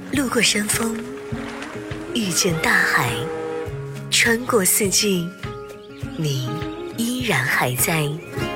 路过山峰，遇见大海，穿过四季，你依然还在。